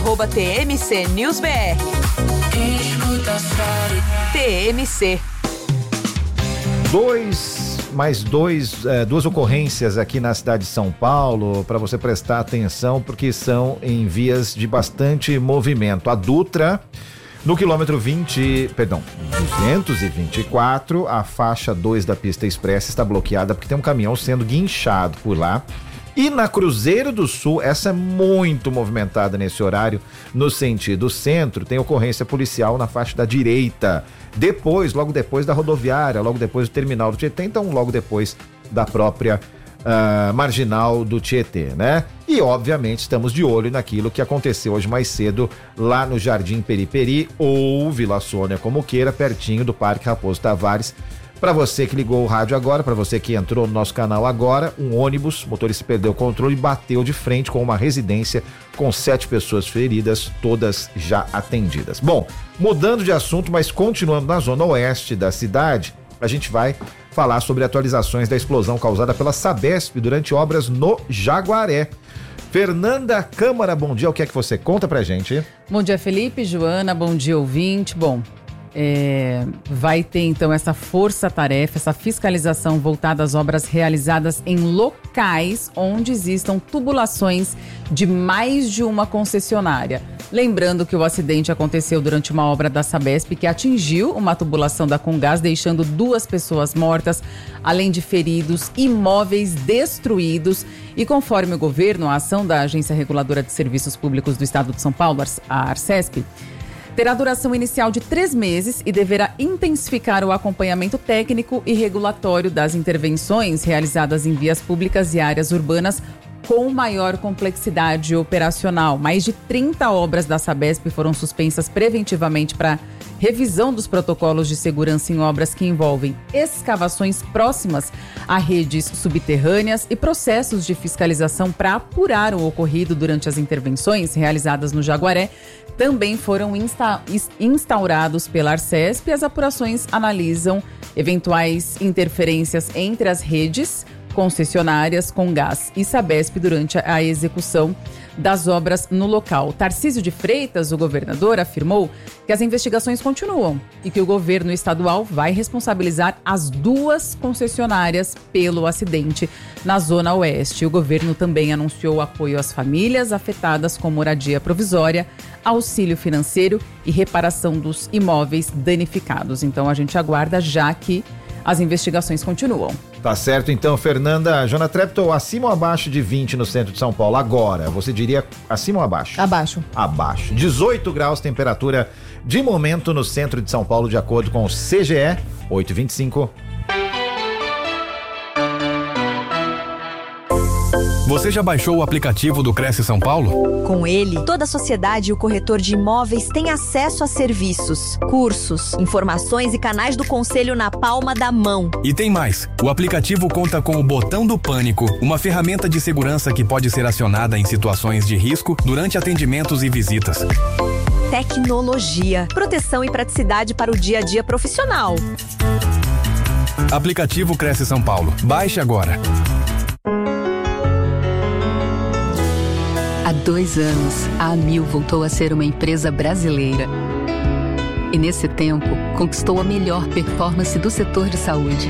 @TMCNewsBR. TMC. Duas ocorrências aqui na cidade de São Paulo, para você prestar atenção, porque são em vias de bastante movimento. A Dutra, no quilômetro 224, a faixa 2 da pista expressa está bloqueada porque tem um caminhão sendo guinchado por lá. E na Cruzeiro do Sul, essa é muito movimentada nesse horário, no sentido centro, tem ocorrência policial na faixa da direita. Logo depois da rodoviária, logo depois do terminal do Tietê, então logo depois da própria marginal do Tietê, né? E obviamente estamos de olho naquilo que aconteceu hoje mais cedo lá no Jardim Periperi, ou Vila Sônia, como queira, pertinho do Parque Raposo Tavares. Para você que ligou o rádio agora, para você que entrou no nosso canal agora, um ônibus, o motorista perdeu o controle e bateu de frente com uma residência com 7 pessoas feridas, todas já atendidas. Bom, mudando de assunto, mas continuando na zona oeste da cidade, a gente vai falar sobre atualizações da explosão causada pela Sabesp durante obras no Jaguaré. Fernanda Câmara, bom dia, o que é que você conta pra gente? Bom dia, Felipe, Joana, bom dia, ouvinte. Bom, vai ter então essa força-tarefa, essa fiscalização voltada às obras realizadas em locais onde existam tubulações de mais de uma concessionária. Lembrando que o acidente aconteceu durante uma obra da Sabesp que atingiu uma tubulação da Comgás, deixando 2 pessoas mortas, além de feridos, imóveis destruídos. E conforme o governo, a ação da Agência Reguladora de Serviços Públicos do Estado de São Paulo, a Arcesp, terá duração inicial de 3 meses e deverá intensificar o acompanhamento técnico e regulatório das intervenções realizadas em vias públicas e áreas urbanas com maior complexidade operacional. Mais de 30 obras da Sabesp foram suspensas preventivamente para revisão dos protocolos de segurança em obras que envolvem escavações próximas a redes subterrâneas e processos de fiscalização para apurar o ocorrido durante as intervenções realizadas no Jaguaré. Também foram instaurados pela Arcesp e as apurações analisam eventuais interferências entre as redes concessionárias Comgás e Sabesp durante a execução das obras no local. Tarcísio de Freitas, o governador, afirmou que as investigações continuam e que o governo estadual vai responsabilizar as 2 concessionárias pelo acidente na Zona Oeste. O governo também anunciou apoio às famílias afetadas com moradia provisória, auxílio financeiro e reparação dos imóveis danificados. Então a gente aguarda, já que as investigações continuam. Tá certo, então, Fernanda. Jona Treptow, acima ou abaixo de 20 no centro de São Paulo? Agora, você diria acima ou abaixo? Abaixo. Abaixo. 18 graus, temperatura de momento no centro de São Paulo, de acordo com o CGE, 8h25. Você já baixou o aplicativo do Cresce São Paulo? Com ele, toda a sociedade e o corretor de imóveis têm acesso a serviços, cursos, informações e canais do conselho na palma da mão. E tem mais. O aplicativo conta com o botão do pânico, uma ferramenta de segurança que pode ser acionada em situações de risco durante atendimentos e visitas. Tecnologia, proteção e praticidade para o dia a dia profissional. Aplicativo Cresce São Paulo. Baixe agora. Há 2 anos, a Amil voltou a ser uma empresa brasileira. E nesse tempo, conquistou a melhor performance do setor de saúde.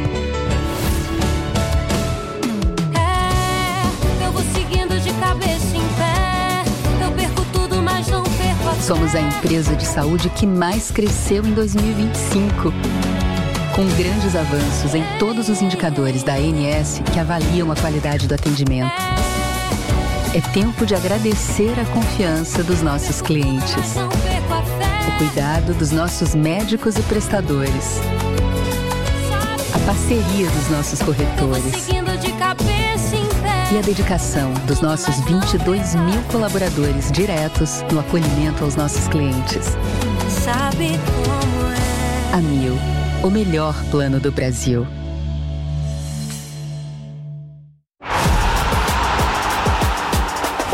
Eu vou seguindo de cabeça em pé. Eu perco tudo, mas não perco a fé. Somos a empresa de saúde que mais cresceu em 2025. Com grandes avanços em todos os indicadores da ANS que avaliam a qualidade do atendimento. É tempo de agradecer a confiança dos nossos clientes, o cuidado dos nossos médicos e prestadores, a parceria dos nossos corretores e a dedicação dos nossos 22 mil colaboradores diretos no acolhimento aos nossos clientes. Sabe como é? Amil, o melhor plano do Brasil.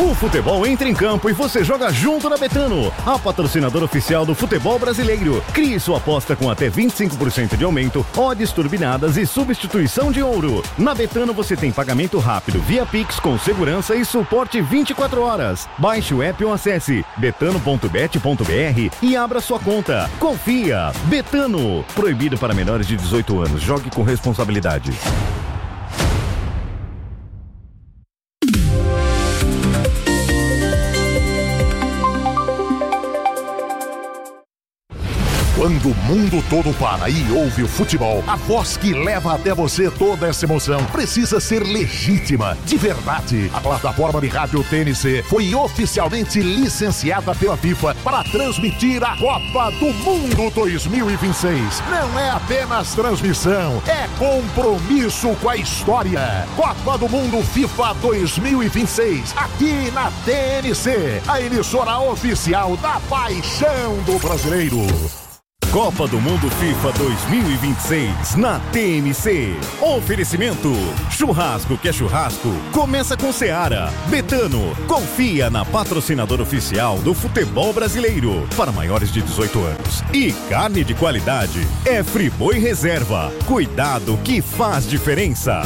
O futebol entra em campo e você joga junto na Betano, a patrocinadora oficial do futebol brasileiro. Crie sua aposta com até 25% de aumento, odds turbinadas e substituição de ouro. Na Betano você tem pagamento rápido via Pix com segurança e suporte 24 horas. Baixe o app ou acesse betano.bet.br e abra sua conta. Confia! Betano. Proibido para menores de 18 anos. Jogue com responsabilidade. Quando o mundo todo para e ouve o futebol, a voz que leva até você toda essa emoção precisa ser legítima, de verdade. A plataforma de rádio TNC foi oficialmente licenciada pela FIFA para transmitir a Copa do Mundo 2026. Não é apenas transmissão, é compromisso com a história. Copa do Mundo FIFA 2026, aqui na TNC, a emissora oficial da paixão do brasileiro. Copa do Mundo FIFA 2026 na TNC. Oferecimento: churrasco que é churrasco, começa com Seara. Betano, confia na patrocinadora oficial do futebol brasileiro para maiores de 18 anos. E carne de qualidade é Friboi Reserva. Cuidado que faz diferença.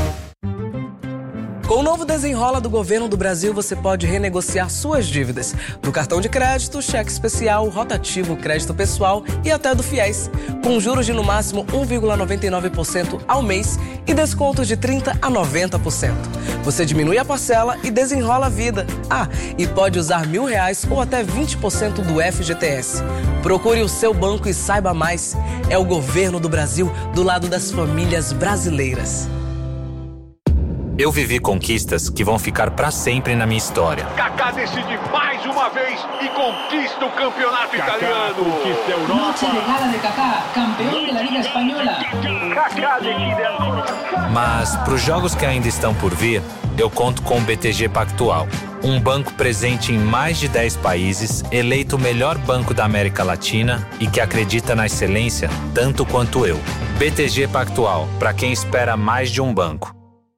Com o novo Desenrola do Governo do Brasil, você pode renegociar suas dívidas do cartão de crédito, cheque especial, rotativo, crédito pessoal e até do FIES, com juros de no máximo 1,99% ao mês e descontos de 30% a 90%. Você diminui a parcela e desenrola a vida. E pode usar R$1.000 ou até 20% do FGTS. Procure o seu banco e saiba mais. É o Governo do Brasil do lado das famílias brasileiras. Eu vivi conquistas que vão ficar pra sempre na minha história. Kaká decide mais uma vez e conquista o campeonato italiano. Conquista a Europa. Noche de gala de Kaká, campeão da Liga Espanhola. Kaká decide a... Mas pros jogos que ainda estão por vir, eu conto com o BTG Pactual. Um banco presente em mais de 10 países, eleito o melhor banco da América Latina e que acredita na excelência tanto quanto eu. BTG Pactual, pra quem espera mais de um banco.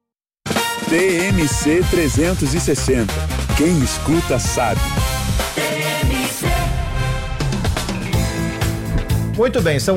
TNC 360. Quem escuta sabe. Muito bem, são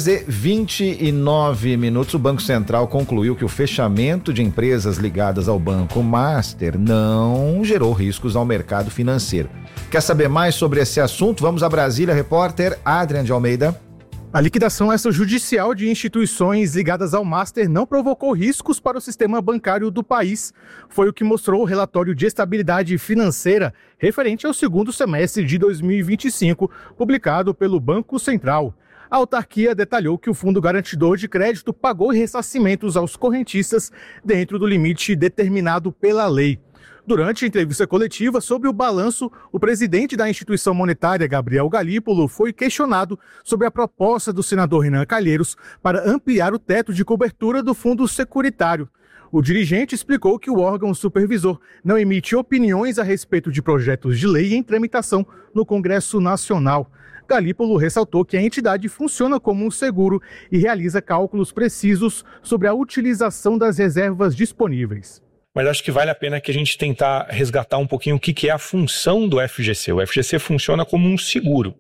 8h29. O Banco Central concluiu que o fechamento de empresas ligadas ao Banco Master não gerou riscos ao mercado financeiro. Quer saber mais sobre esse assunto? Vamos a Brasília, repórter Adrian de Almeida. A liquidação extrajudicial de instituições ligadas ao Master não provocou riscos para o sistema bancário do país. Foi o que mostrou o relatório de estabilidade financeira referente ao segundo semestre de 2025, publicado pelo Banco Central. A autarquia detalhou que o Fundo Garantidor de Crédito pagou ressarcimentos aos correntistas dentro do limite determinado pela lei. Durante a entrevista coletiva sobre o balanço, o presidente da instituição monetária, Gabriel Galípolo, foi questionado sobre a proposta do senador Renan Calheiros para ampliar o teto de cobertura do fundo securitário. O dirigente explicou que o órgão supervisor não emite opiniões a respeito de projetos de lei em tramitação no Congresso Nacional. Galípolo ressaltou que a entidade funciona como um seguro e realiza cálculos precisos sobre a utilização das reservas disponíveis. Mas acho que vale a pena que a gente tentar resgatar um pouquinho o que é a função do FGC. O FGC funciona como um seguro,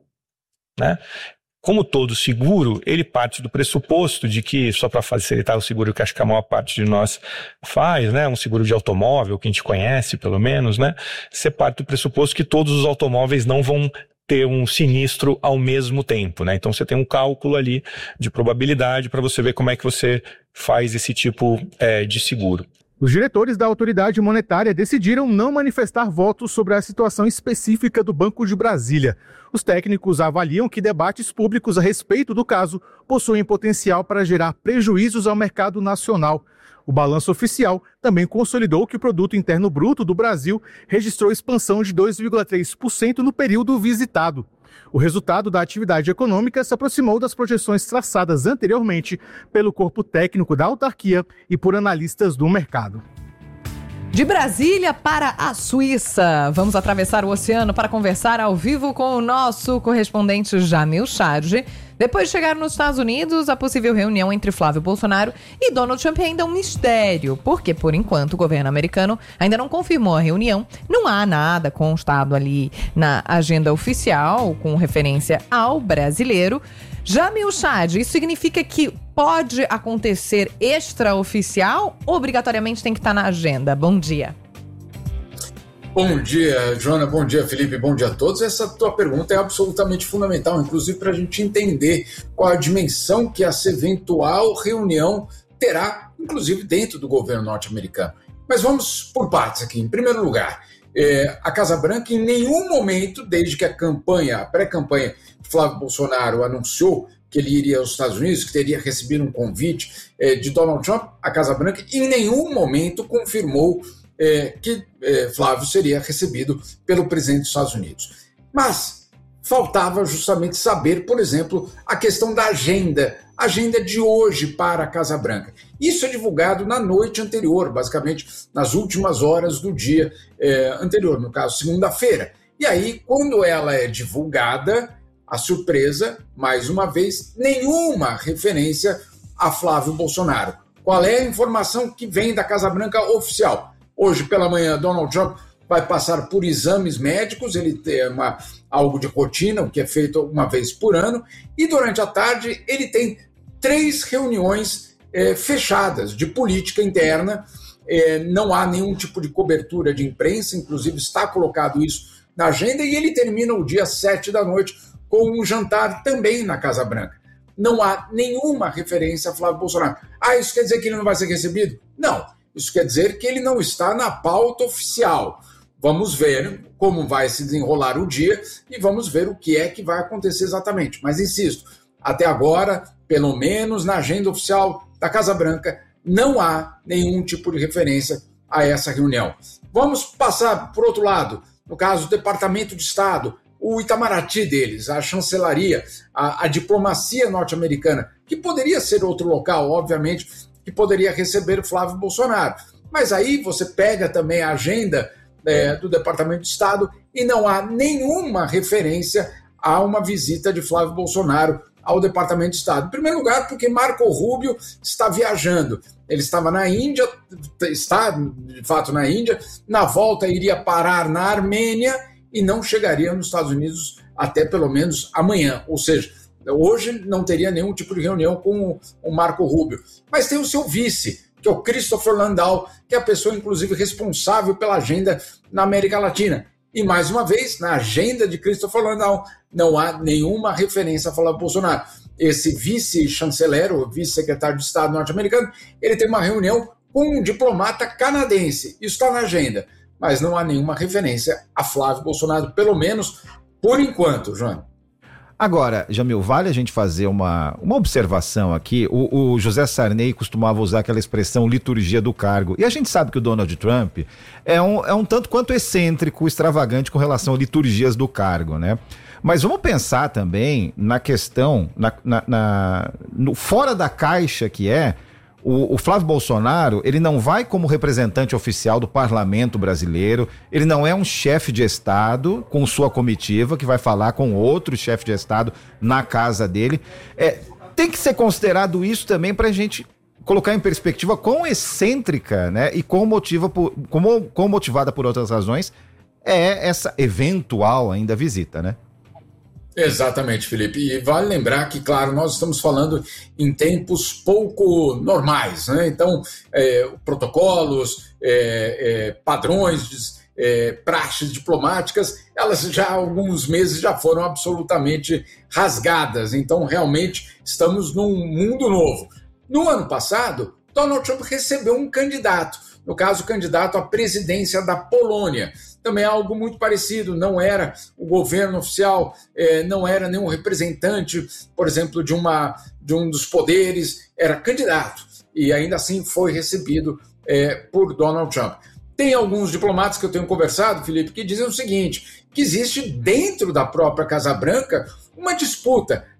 né? Como todo seguro, ele parte do pressuposto de que, só para facilitar o seguro que acho que a maior parte de nós faz, né? Um seguro de automóvel, que a gente conhece pelo menos, né? Você parte do pressuposto que todos os automóveis não vão ter um sinistro ao mesmo tempo, né? Então você tem um cálculo ali de probabilidade para você ver como é que você faz esse tipo de seguro. Os diretores da autoridade monetária decidiram não manifestar votos sobre a situação específica do Banco de Brasília. Os técnicos avaliam que debates públicos a respeito do caso possuem potencial para gerar prejuízos ao mercado nacional. O balanço oficial também consolidou que o Produto Interno Bruto do Brasil registrou expansão de 2,3% no período visitado. O resultado da atividade econômica se aproximou das projeções traçadas anteriormente pelo corpo técnico da autarquia e por analistas do mercado. De Brasília para a Suíça, vamos atravessar o oceano para conversar ao vivo com o nosso correspondente Jamil Charge, Depois de chegar nos Estados Unidos, a possível reunião entre Flávio Bolsonaro e Donald Trump é ainda um mistério, porque, por enquanto, o governo americano ainda não confirmou a reunião. Não há nada constado ali na agenda oficial com referência ao brasileiro. Jamil Chad, isso significa que pode acontecer extraoficial ou obrigatoriamente tem que estar na agenda? Bom dia. Bom dia, Joana. Bom dia, Felipe. Bom dia a todos. Essa tua pergunta é absolutamente fundamental, inclusive para a gente entender qual a dimensão que essa eventual reunião terá, inclusive dentro do governo norte-americano. Mas vamos por partes aqui. Em primeiro lugar, a Casa Branca em nenhum momento, desde que a pré-campanha de Flávio Bolsonaro anunciou que ele iria aos Estados Unidos, que teria recebido um convite de Donald Trump, a Casa Branca em nenhum momento confirmou que Flávio seria recebido pelo presidente dos Estados Unidos. Mas faltava justamente saber, por exemplo, a questão da agenda de hoje para a Casa Branca. Isso é divulgado na noite anterior, basicamente nas últimas horas do dia anterior, no caso, segunda-feira. E aí, quando ela é divulgada, a surpresa, mais uma vez, nenhuma referência a Flávio Bolsonaro. Qual é a informação que vem da Casa Branca oficial? Hoje, pela manhã, Donald Trump vai passar por exames médicos, ele tem algo de rotina, o que é feito uma vez por ano, e durante a tarde ele tem 3 reuniões fechadas de política interna, não há nenhum tipo de cobertura de imprensa, inclusive está colocado isso na agenda, e ele termina o dia 7 da noite com um jantar também na Casa Branca. Não há nenhuma referência a Flávio Bolsonaro. Isso quer dizer que ele não vai ser recebido? Não. Isso quer dizer que ele não está na pauta oficial. Vamos ver como vai se desenrolar o dia e vamos ver o que é que vai acontecer exatamente. Mas insisto, até agora, pelo menos na agenda oficial da Casa Branca, não há nenhum tipo de referência a essa reunião. Vamos passar por outro lado, no caso do Departamento de Estado, o Itamaraty deles, a chancelaria, a diplomacia norte-americana, que poderia ser outro local, obviamente, que poderia receber Flávio Bolsonaro. Mas aí você pega também a agenda do Departamento de Estado e não há nenhuma referência a uma visita de Flávio Bolsonaro ao Departamento de Estado. Em primeiro lugar, porque Marco Rubio está viajando. Ele estava na Índia, está de fato na Índia, na volta iria parar na Armênia e não chegaria nos Estados Unidos até pelo menos amanhã. Ou seja, hoje não teria nenhum tipo de reunião com o Marco Rubio. Mas tem o seu vice, que é o Christopher Landau, que é a pessoa, inclusive, responsável pela agenda na América Latina. E, mais uma vez, na agenda de Christopher Landau, não há nenhuma referência a Flávio Bolsonaro. Esse vice-chanceler, o vice-secretário de Estado norte-americano, ele tem uma reunião com um diplomata canadense. Isso está na agenda. Mas não há nenhuma referência a Flávio Bolsonaro, pelo menos por enquanto, João. Agora, Jamil, vale a gente fazer uma observação aqui. O José Sarney costumava usar aquela expressão liturgia do cargo. E a gente sabe que o Donald Trump é um tanto quanto excêntrico, extravagante com relação a liturgias do cargo, né? Mas vamos pensar também na questão, no fora da caixa que é. O Flávio Bolsonaro, ele não vai como representante oficial do parlamento brasileiro, ele não é um chefe de Estado com sua comitiva que vai falar com outro chefe de Estado na casa dele. Tem que ser considerado isso também para a gente colocar em perspectiva quão excêntrica, né, e quão motivada por outras razões é essa eventual ainda visita, né? Exatamente, Felipe. E vale lembrar que, claro, nós estamos falando em tempos pouco normais, né? Então, protocolos, padrões, praxes diplomáticas, elas já há alguns meses já foram absolutamente rasgadas. Então, realmente, estamos num mundo novo. No ano passado, Donald Trump recebeu um candidato, no caso, o candidato à presidência da Polônia. Também é algo muito parecido, não era o governo oficial, não era nenhum representante, por exemplo, de um dos poderes, era candidato, e ainda assim foi recebido por Donald Trump. Tem alguns diplomatas que eu tenho conversado, Felipe, que dizem o seguinte, que existe dentro da própria Casa Branca uma disputa.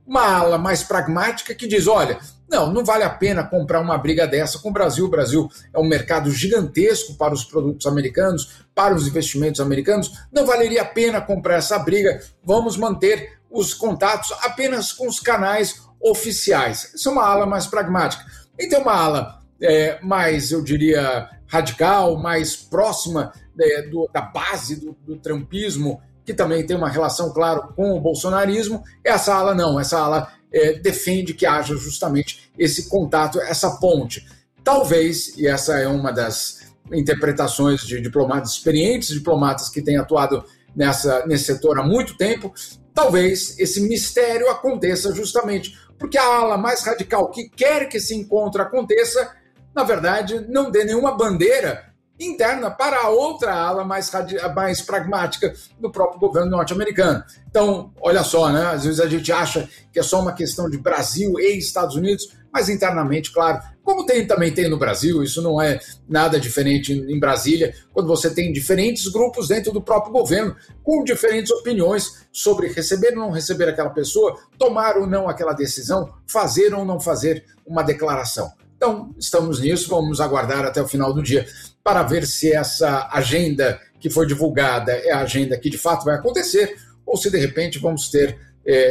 uma ala mais pragmática que diz, olha, não vale a pena comprar uma briga dessa com o Brasil. O Brasil é um mercado gigantesco para os produtos americanos, para os investimentos americanos. Não valeria a pena comprar essa briga. Vamos manter os contatos apenas com os canais oficiais. Essa é uma ala mais pragmática. E tem uma ala mais, eu diria, radical, mais próxima da base do trumpismo, que também tem uma relação, claro, com o bolsonarismo. Essa ala não, essa ala defende que haja justamente esse contato, essa ponte. Talvez, e essa é uma das interpretações de diplomatas experientes, diplomatas que têm atuado nesse setor há muito tempo, talvez esse mistério aconteça justamente porque a ala mais radical que quer que esse encontro aconteça, na verdade, não dê nenhuma bandeira interna para a outra ala mais pragmática do próprio governo norte-americano. Então, olha só, né? Às vezes a gente acha que é só uma questão de Brasil e Estados Unidos, mas internamente, claro, como também tem no Brasil, isso não é nada diferente em Brasília, quando você tem diferentes grupos dentro do próprio governo, com diferentes opiniões sobre receber ou não receber aquela pessoa, tomar ou não aquela decisão, fazer ou não fazer uma declaração. Então, estamos nisso, vamos aguardar até o final do dia para ver se essa agenda que foi divulgada é a agenda que de fato vai acontecer, ou se de repente vamos ter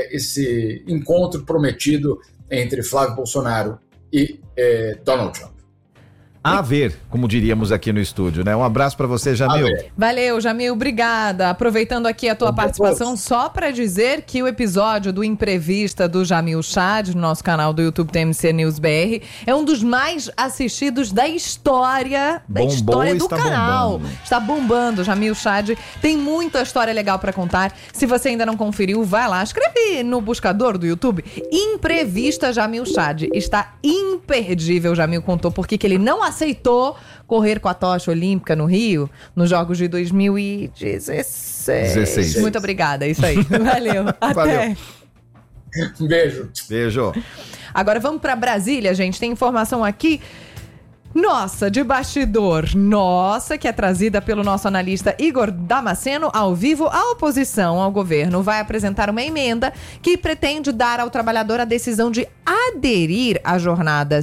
esse encontro prometido entre Flávio Bolsonaro e Donald Trump. A ver, como diríamos aqui no estúdio, né? Um abraço para você, Jamil. Valeu, Jamil, obrigada. Aproveitando aqui a tua participação, só para dizer que o episódio do Imprevista do Jamil Chad, no nosso canal do YouTube TMC News BR, é um dos mais assistidos da história do canal. Bombando. Está bombando, Jamil Chad. Tem muita história legal para contar. Se você ainda não conferiu, vai lá, escreve no buscador do YouTube Imprevista Jamil Chad. Está imperdível, Jamil contou porque que ele não aceitou correr com a tocha olímpica no Rio, nos Jogos de 2016. Muito obrigada, é isso aí. Valeu. Até. Valeu. Um beijo. Beijo. Agora vamos para Brasília, gente. Tem informação aqui. Nossa, de bastidor. Nossa, que é trazida pelo nosso analista Igor Damasceno ao vivo. A oposição ao governo vai apresentar uma emenda que pretende dar ao trabalhador a decisão de aderir à jornada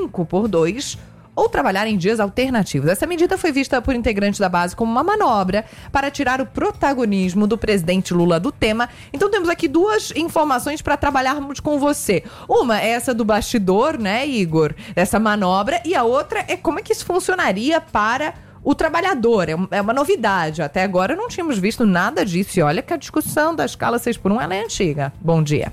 5x2 ou trabalhar em dias alternativos. Essa medida foi vista por integrantes da base como uma manobra para tirar o protagonismo do presidente Lula do tema. Então temos aqui duas informações para trabalharmos com você. Uma é essa do bastidor, né, Igor? Essa manobra. E a outra é como é que isso funcionaria para o trabalhador. É uma novidade. Até agora não tínhamos visto nada disso. E olha que a discussão da escala 6x1 ela é antiga. Bom dia.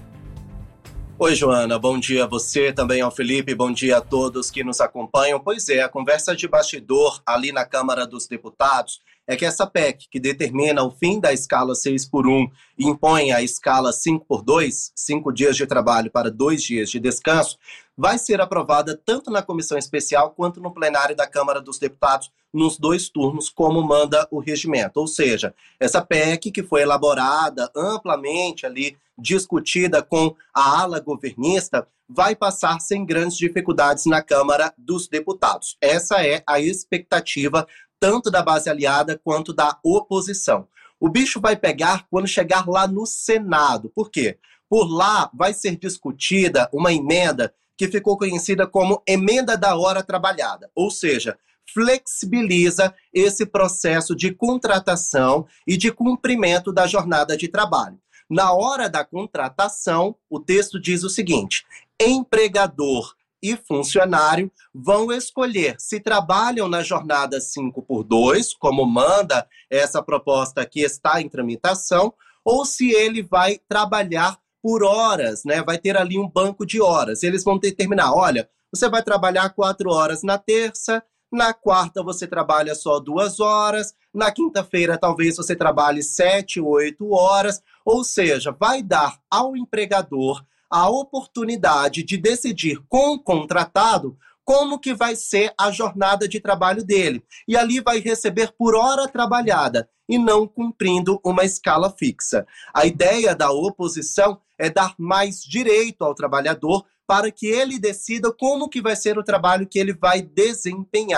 Oi, Joana, bom dia a você, também ao Felipe, bom dia a todos que nos acompanham. Pois é, a conversa de bastidor ali na Câmara dos Deputados é que essa PEC, que determina o fim da escala 6x1 e impõe a escala 5x2, 5 dias de trabalho para 2 dias de descanso, vai ser aprovada tanto na comissão especial quanto no plenário da Câmara dos Deputados nos 2 turnos, como manda o regimento. Ou seja, essa PEC que foi elaborada amplamente ali, discutida com a ala governista, vai passar sem grandes dificuldades na Câmara dos Deputados. Essa é a expectativa tanto da base aliada quanto da oposição. O bicho vai pegar quando chegar lá no Senado. Por quê? Por lá vai ser discutida uma emenda que ficou conhecida como emenda da hora trabalhada, ou seja, flexibiliza esse processo de contratação e de cumprimento da jornada de trabalho. Na hora da contratação, o texto diz o seguinte: empregador e funcionário vão escolher se trabalham na jornada 5x2, como manda essa proposta que está em tramitação, ou se ele vai trabalhar por horas, né? Vai ter ali um banco de horas. Eles vão determinar, olha, você vai trabalhar 4 horas na terça, na quarta você trabalha só 2 horas, na quinta-feira talvez você trabalhe 7, 8 horas, ou seja, vai dar ao empregador a oportunidade de decidir com o contratado como que vai ser a jornada de trabalho dele. E ali vai receber por hora trabalhada e não cumprindo uma escala fixa. A ideia da oposição é dar mais direito ao trabalhador para que ele decida como que vai ser o trabalho que ele vai desempenhar.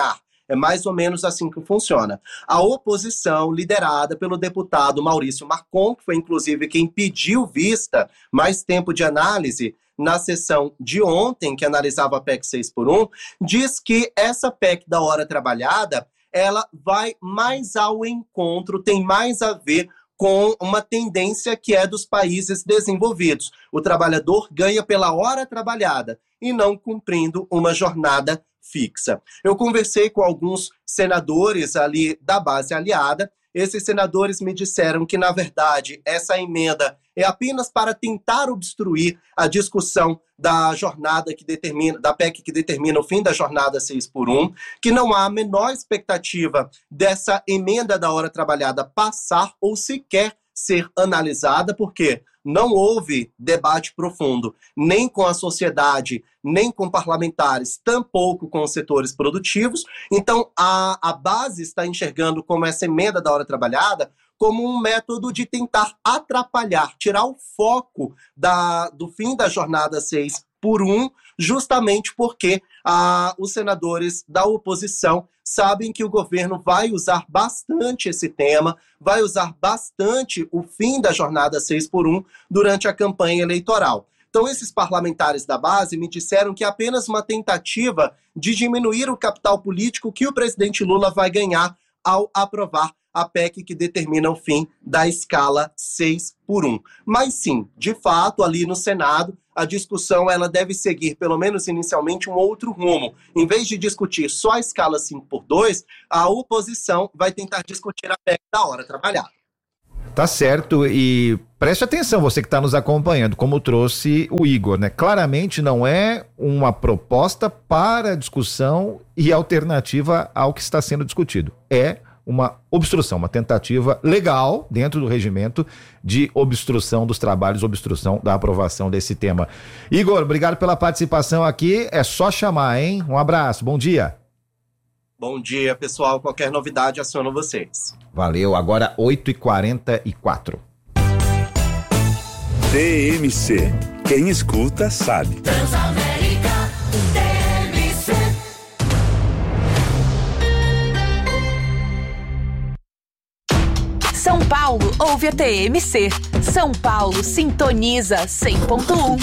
É mais ou menos assim que funciona. A oposição, liderada pelo deputado Maurício Marcon, que foi inclusive quem pediu vista, mais tempo de análise, na sessão de ontem, que analisava a PEC 6x1, diz que essa PEC da hora trabalhada, ela vai mais ao encontro, tem mais a ver com uma tendência que é dos países desenvolvidos. O trabalhador ganha pela hora trabalhada e não cumprindo uma jornada fixa. Eu conversei com alguns senadores ali da base aliada. Esses senadores me disseram que, na verdade, essa emenda é apenas para tentar obstruir a discussão da jornada que determina, da PEC que determina o fim da jornada 6x1, que não há a menor expectativa dessa emenda da hora trabalhada passar ou sequer ser analisada, porque não houve debate profundo, nem com a sociedade, nem com parlamentares, tampouco com os setores produtivos. Então, a base está enxergando como essa emenda da hora trabalhada como um método de tentar atrapalhar, tirar o foco do fim da jornada 6x1, justamente porque os senadores da oposição sabem que o governo vai usar bastante esse tema, vai usar bastante o fim da jornada 6x1 durante a campanha eleitoral. Então, esses parlamentares da base me disseram que é apenas uma tentativa de diminuir o capital político que o presidente Lula vai ganhar ao aprovar a PEC que determina o fim da escala 6x1. Mas sim, de fato, ali no Senado, a discussão ela deve seguir, pelo menos inicialmente, um outro rumo. Em vez de discutir só a escala 5x2, a oposição vai tentar discutir a PEC da hora trabalhada. Tá certo, e preste atenção, você que está nos acompanhando, como trouxe o Igor, né? Claramente não é uma proposta para discussão e alternativa ao que está sendo discutido. É uma obstrução, uma tentativa legal dentro do regimento de obstrução dos trabalhos, obstrução da aprovação desse tema. Igor, obrigado pela participação aqui, é só chamar, hein? Um abraço, bom dia. Bom dia, pessoal. Qualquer novidade, aciono vocês. Valeu, agora 8h44. TMC. Quem escuta sabe. Transamérica TMC. São Paulo ouve a TMC. São Paulo sintoniza 100.1.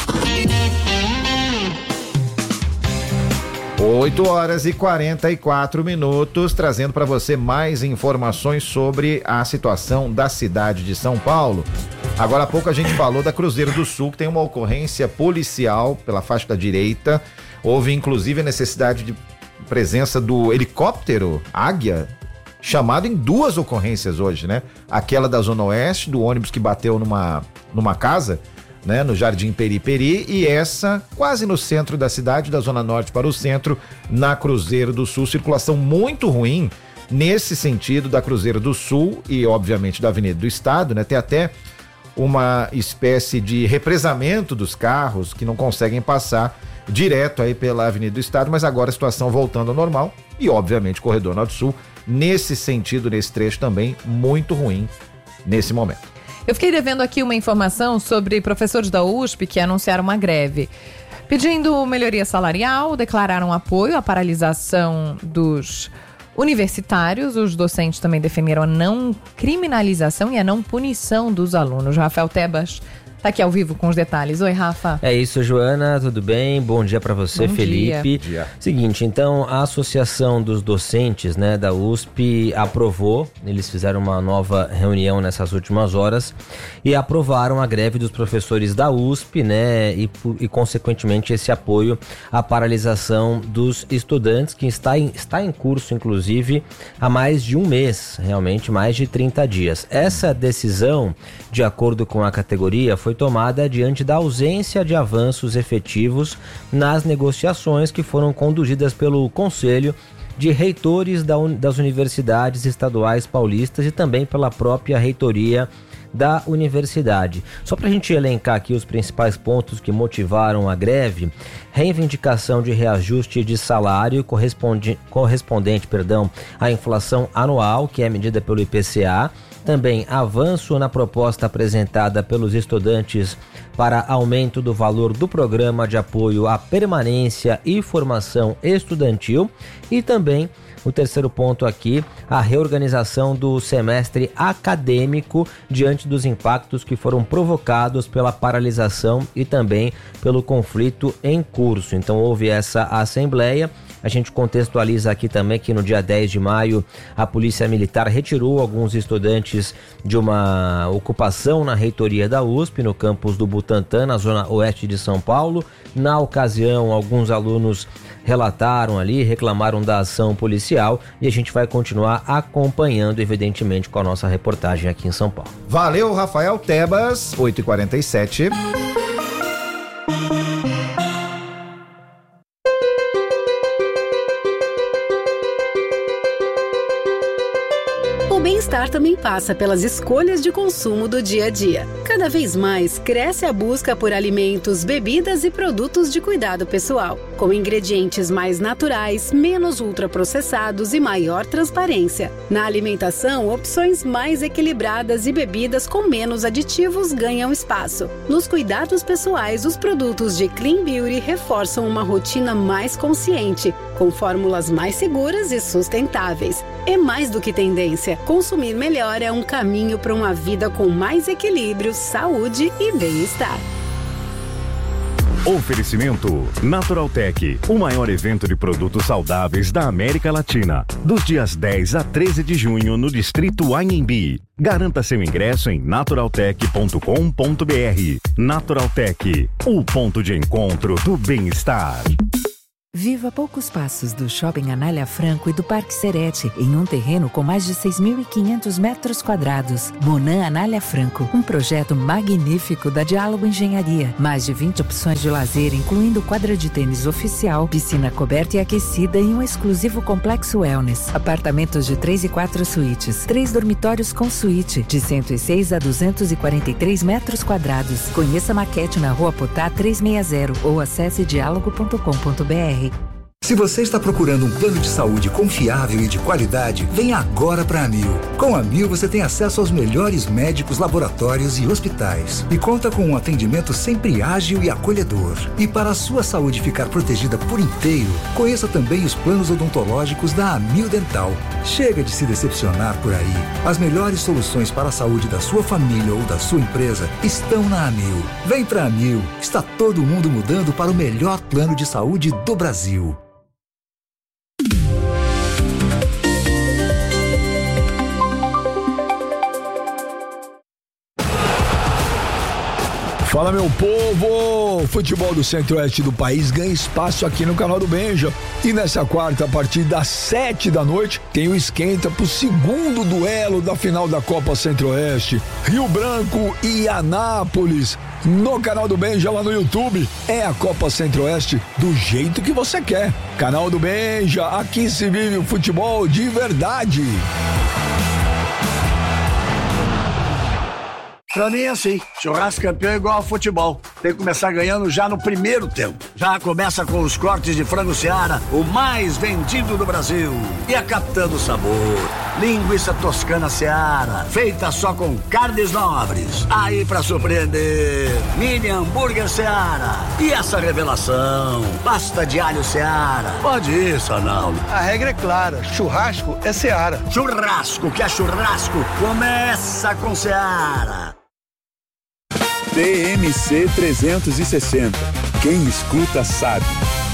8h44, trazendo para você mais informações sobre a situação da cidade de São Paulo. Agora há pouco a gente falou da Cruzeiro do Sul, que tem uma ocorrência policial pela faixa da direita. Houve inclusive a necessidade de presença do helicóptero Águia, chamado em duas ocorrências hoje, né? Aquela da Zona Oeste, do ônibus que bateu numa casa, né, no Jardim Periperi, e essa quase no centro da cidade, da Zona Norte para o centro, na Cruzeiro do Sul. Circulação muito ruim nesse sentido da Cruzeiro do Sul e obviamente da Avenida do Estado, né? Tem até uma espécie de represamento dos carros que não conseguem passar direto aí pela Avenida do Estado, mas agora a situação voltando ao normal e obviamente o Corredor Norte-Sul nesse sentido, nesse trecho também muito ruim nesse momento. Eu fiquei devendo aqui uma informação sobre professores da USP que anunciaram uma greve. Pedindo melhoria salarial, declararam apoio à paralisação dos universitários. Os docentes também defenderam a não criminalização e a não punição dos alunos. Rafael Tebas tá aqui ao vivo com os detalhes. Oi, Rafa. É isso, Joana, tudo bem? Bom dia para você, Bom Felipe. Dia. Seguinte, então, a Associação dos Docentes, né, da USP aprovou, eles fizeram uma nova reunião nessas últimas horas e aprovaram a greve dos professores da USP, né, e consequentemente esse apoio à paralisação dos estudantes, que está em curso, inclusive, há mais de um mês, realmente mais de 30 dias. Essa decisão, de acordo com a categoria, foi tomada diante da ausência de avanços efetivos nas negociações que foram conduzidas pelo Conselho de Reitores das Universidades Estaduais Paulistas e também pela própria reitoria da universidade. Só para a gente elencar aqui os principais pontos que motivaram a greve: reivindicação de reajuste de salário correspondente à inflação anual, que é medida pelo IPCA. Também avanço na proposta apresentada pelos estudantes para aumento do valor do programa de apoio à permanência e formação estudantil e também O terceiro ponto aqui, a reorganização do semestre acadêmico diante dos impactos que foram provocados pela paralisação e também pelo conflito em curso. Então houve essa assembleia. A gente contextualiza aqui também que no dia 10 de maio a Polícia Militar retirou alguns estudantes de uma ocupação na reitoria da USP, no campus do Butantã, na zona oeste de São Paulo. Na ocasião, alguns alunos relataram ali, reclamaram da ação policial e a gente vai continuar acompanhando, evidentemente, com a nossa reportagem aqui em São Paulo. Valeu, Rafael Tebas, 8h47. O bem-estar também passa pelas escolhas de consumo do dia a dia. Cada vez mais cresce a busca por alimentos, bebidas e produtos de cuidado pessoal, com ingredientes mais naturais, menos ultraprocessados e maior transparência. Na alimentação, opções mais equilibradas e bebidas com menos aditivos ganham espaço. Nos cuidados pessoais, os produtos de Clean Beauty reforçam uma rotina mais consciente, com fórmulas mais seguras e sustentáveis. É mais do que tendência. Consumir melhor é um caminho para uma vida com mais equilíbrio, saúde e bem-estar. Oferecimento Naturaltech, o maior evento de produtos saudáveis da América Latina, dos dias 10 a 13 de junho no Distrito Anhembi. Garanta seu ingresso em naturaltech.com.br. Naturaltech, o ponto de encontro do bem-estar. Viva a poucos passos do Shopping Anália Franco e do Parque Serete, em um terreno com mais de 6.500 metros quadrados. Monan Anália Franco, um projeto magnífico da Diálogo Engenharia. Mais de 20 opções de lazer, incluindo quadra de tênis oficial, piscina coberta e aquecida e um exclusivo complexo wellness. Apartamentos de 3 e 4 suítes, 3 dormitórios com suíte, de 106 a 243 metros quadrados. Conheça a maquete na Rua Potá 360 ou acesse diálogo.com.br. Se você está procurando um plano de saúde confiável e de qualidade, venha agora para a Amil. Com a Amil você tem acesso aos melhores médicos, laboratórios e hospitais. E conta com um atendimento sempre ágil e acolhedor. E para a sua saúde ficar protegida por inteiro, conheça também os planos odontológicos da Amil Dental. Chega de se decepcionar por aí. As melhores soluções para a saúde da sua família ou da sua empresa estão na Amil. Vem para a Amil. Está todo mundo mudando para o melhor plano de saúde do Brasil. Fala, meu povo! O futebol do centro-oeste do país ganha espaço aqui no canal do Benja. E nessa quarta, a partir das 7 da noite, tem o esquenta pro segundo duelo da final da Copa Centro-Oeste. Rio Branco e Anápolis. No canal do Benja, lá no YouTube. É a Copa Centro-Oeste do jeito que você quer. Canal do Benja, aqui se vive o futebol de verdade. Pra mim é assim, churrasco campeão é igual ao futebol. Tem que começar ganhando já no primeiro tempo. Já começa com os cortes de frango Seara, o mais vendido do Brasil. E a capitã do sabor, linguiça toscana Seara, feita só com carnes nobres. Aí pra surpreender, mini hambúrguer Seara. E essa revelação, pasta de alho Seara. Pode ir, Sanal. A regra é clara, churrasco é Seara. Churrasco que é churrasco, começa com Seara. TMC 360. Quem escuta sabe.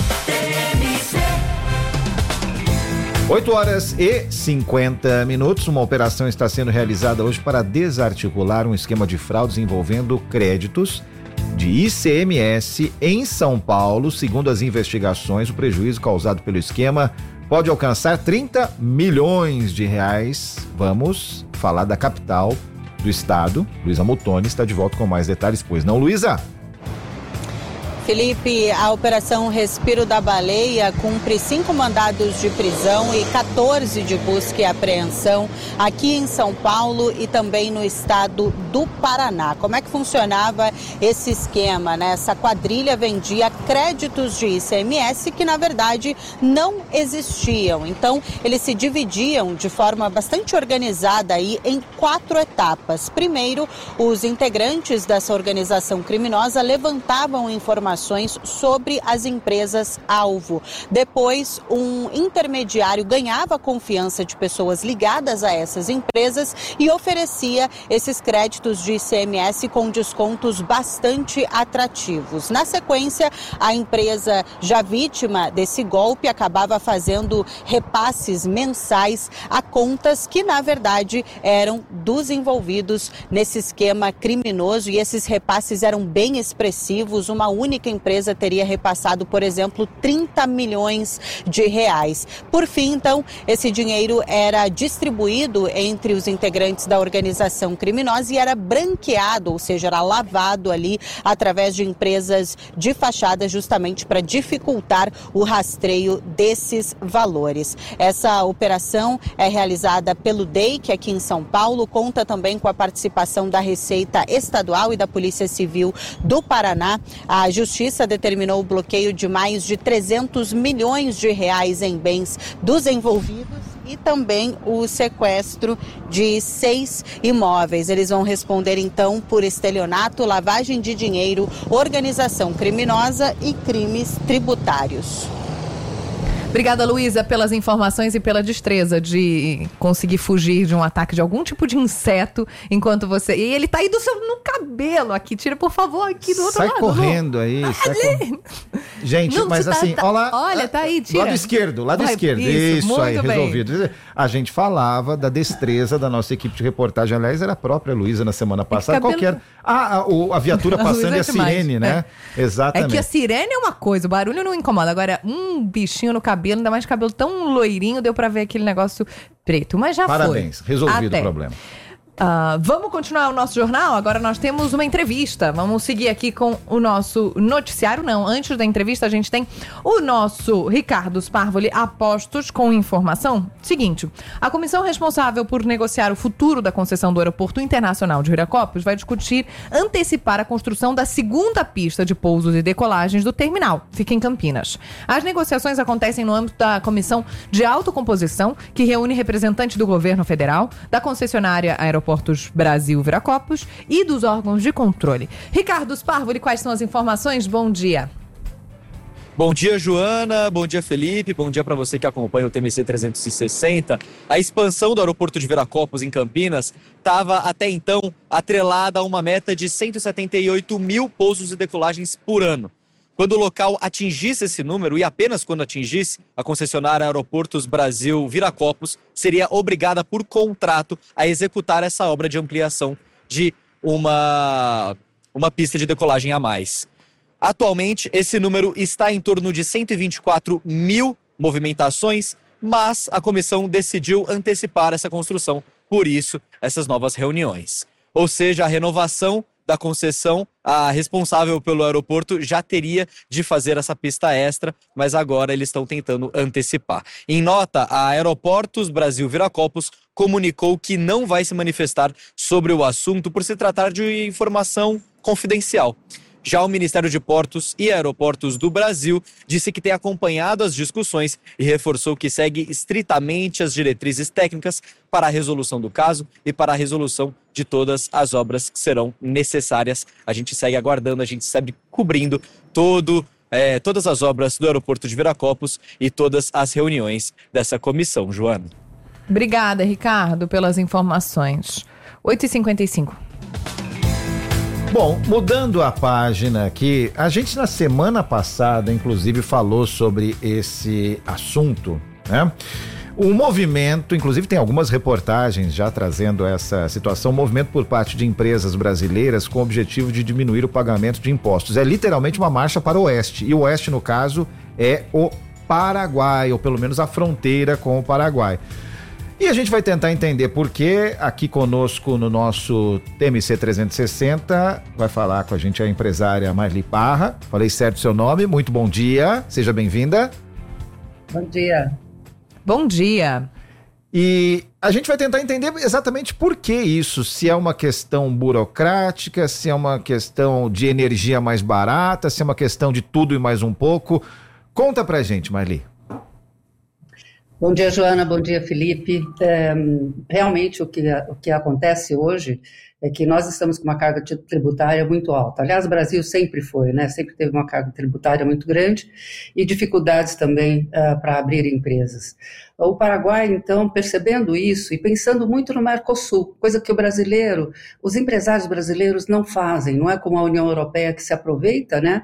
8h50. Uma operação está sendo realizada hoje para desarticular um esquema de fraudes envolvendo créditos de ICMS em São Paulo. Segundo as investigações, o prejuízo causado pelo esquema pode alcançar 30 milhões de reais. Vamos falar da capital do estado. Luísa Muttoni está de volta com mais detalhes, pois não, Luísa? Felipe, a Operação Respiro da Baleia cumpre 5 mandados de prisão e 14 de busca e apreensão aqui em São Paulo e também no estado do Paraná. Como é que funcionava esse esquema, né? Essa quadrilha vendia créditos de ICMS que, na verdade, não existiam. Então, eles se dividiam de forma bastante organizada aí em 4 etapas. Primeiro, os integrantes dessa organização criminosa levantavam informações informações sobre as empresas-alvo. Depois, um intermediário ganhava a confiança de pessoas ligadas a essas empresas e oferecia esses créditos de ICMS com descontos bastante atrativos. Na sequência, a empresa, já vítima desse golpe, acabava fazendo repasses mensais a contas que, na verdade, eram dos envolvidos nesse esquema criminoso, e esses repasses eram bem expressivos. Uma única empresa teria repassado, por exemplo, 30 milhões de reais. Por fim, então, esse dinheiro era distribuído entre os integrantes da organização criminosa e era branqueado, ou seja, era lavado ali através de empresas de fachada, justamente para dificultar o rastreio desses valores. Essa operação é realizada pelo DEIC aqui em São Paulo, conta também com a participação da Receita Estadual e da Polícia Civil do Paraná. A Justiça determinou o bloqueio de mais de 300 milhões de reais em bens dos envolvidos e também o sequestro de 6 imóveis. Eles vão responder, então, por estelionato, lavagem de dinheiro, organização criminosa e crimes tributários. Obrigada, Luísa, pelas informações e pela destreza de conseguir fugir de um ataque de algum tipo de inseto enquanto você... E ele tá aí no cabelo aqui. Tira, por favor, aqui do outro lado. Sai correndo aí. Gente, não, mas assim, olha, tá aí, tira. Lado esquerdo. Isso aí, bem. resolvido. A gente falava da destreza da nossa equipe de reportagem. Aliás, era a própria Luísa na semana passada. cabelo... Qualquer... a viatura passando e a sirene, né? Exatamente. É que a sirene é uma coisa, o barulho não incomoda. Agora, um bichinho no cabelo, ainda mais cabelo tão loirinho, deu pra ver aquele negócio preto. Mas já Parabéns, foi. resolvido o problema. Vamos continuar o nosso jornal? Agora nós temos uma entrevista. Vamos seguir aqui com o nosso noticiário. Não, antes da entrevista a gente tem o nosso Ricardo Sparvoli a postos com informação. Seguinte, a comissão responsável por negociar o futuro da concessão do Aeroporto Internacional de Viracopos vai discutir antecipar a construção da segunda pista de pousos e decolagens do terminal. Fica em Campinas. As negociações acontecem no âmbito da comissão de autocomposição, que reúne representantes do governo federal, da concessionária Aeroportos Brasil Viracopos e dos órgãos de controle. Ricardo Sparvoli, quais são as informações? Bom dia. Bom dia, Joana. Bom dia, Felipe. Bom dia para você que acompanha o TMC 360. A expansão do aeroporto de Viracopos, em Campinas, estava até então atrelada a uma meta de 178 mil pousos e decolagens por ano. Quando o local atingisse esse número, e apenas quando atingisse, a concessionária Aeroportos Brasil Viracopos seria obrigada por contrato a executar essa obra de ampliação de uma pista de decolagem a mais. Atualmente, esse número está em torno de 124 mil movimentações, mas a comissão decidiu antecipar essa construção, por isso, essas novas reuniões. Ou seja, a renovação da concessão, a responsável pelo aeroporto já teria de fazer essa pista extra, mas agora eles estão tentando antecipar. Em nota, a Aeroportos Brasil Viracopos comunicou que não vai se manifestar sobre o assunto por se tratar de informação confidencial. Já o Ministério de Portos e Aeroportos do Brasil disse que tem acompanhado as discussões e reforçou que segue estritamente as diretrizes técnicas para a resolução do caso e para a resolução de todas as obras que serão necessárias. A gente segue aguardando, a gente segue cobrindo todas as obras do aeroporto de Viracopos e todas as reuniões dessa comissão. Joana. Obrigada, Ricardo, pelas informações. 8h55. Bom, mudando a página aqui, a gente na semana passada, inclusive, falou sobre esse assunto, né? O movimento, inclusive tem algumas reportagens já trazendo essa situação, movimento por parte de empresas brasileiras com o objetivo de diminuir o pagamento de impostos. É literalmente uma marcha para o oeste, e o oeste, no caso, é o Paraguai, ou pelo menos a fronteira com o Paraguai. E a gente vai tentar entender por que aqui conosco no nosso TMC 360 vai falar com a gente a empresária Marli Parra. Falei certo o seu nome, muito bom dia, seja bem-vinda. Bom dia. Bom dia. E a gente vai tentar entender exatamente por que isso, se é uma questão burocrática, se é uma questão de energia mais barata, se é uma questão de tudo e mais um pouco. Conta pra gente, Marli. Bom dia, Joana. Bom dia, Felipe. Realmente, o que acontece hoje é que nós estamos com uma carga tributária muito alta. Aliás, o Brasil sempre foi, né? Sempre teve uma carga tributária muito grande e dificuldades também para abrir empresas. O Paraguai, então, percebendo isso e pensando muito no Mercosul, coisa que os empresários brasileiros não fazem, não é como a União Europeia que se aproveita, né,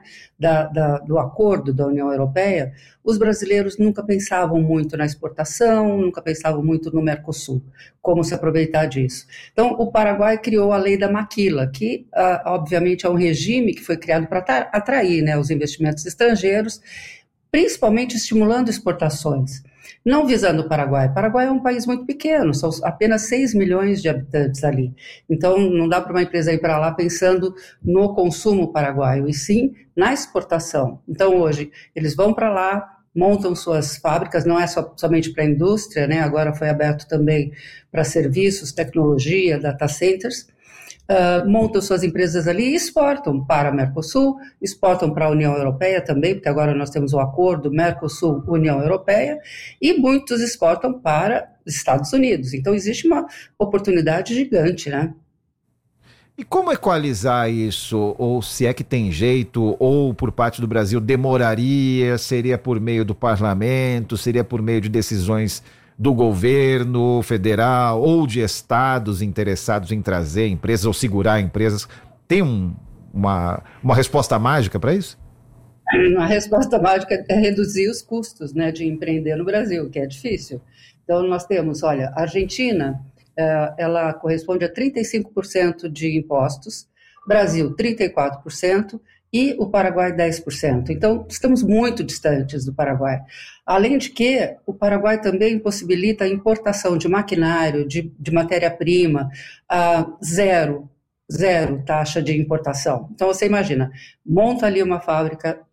do acordo da União Europeia. Os brasileiros nunca pensavam muito na exportação, nunca pensavam muito no Mercosul, como se aproveitar disso. Então, o Paraguai criou a lei da maquila, que, obviamente, é um regime que foi criado para atrair, né, os investimentos estrangeiros, principalmente estimulando exportações. Não visando o Paraguai. O Paraguai é um país muito pequeno, são apenas 6 milhões de habitantes ali. Então, não dá para uma empresa ir para lá pensando no consumo paraguaio, e sim na exportação. Então, hoje, eles vão para lá, montam suas fábricas, não é somente para a indústria, né? Agora foi aberto também para serviços, tecnologia, data centers, montam suas empresas ali e exportam para o Mercosul, exportam para a União Europeia também, porque agora nós temos o acordo Mercosul-União Europeia, e muitos exportam para os Estados Unidos. Então existe uma oportunidade gigante, né? E como equalizar isso? Ou se é que tem jeito, ou por parte do Brasil demoraria, seria por meio do parlamento, seria por meio de decisões do governo federal ou de estados interessados em trazer empresas ou segurar empresas? Tem uma resposta mágica para isso? A resposta mágica é reduzir os custos, né, de empreender no Brasil, que é difícil. Então nós temos, olha, a Argentina, ela corresponde a 35% de impostos, Brasil 34%, e o Paraguai 10%. Então, estamos muito distantes do Paraguai. Além de que, o Paraguai também possibilita a importação de maquinário, de matéria-prima, zero taxa de importação. Então, você imagina, monta ali uma fábrica